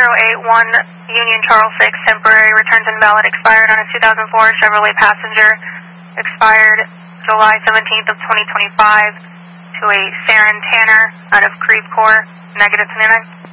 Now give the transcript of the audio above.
081 Union Charles 6, temporary, returns invalid, expired on a 2004 Chevrolet Passenger, expired July 17th of 2025 to a Saren Tanner out of Creve Coeur, negative 29.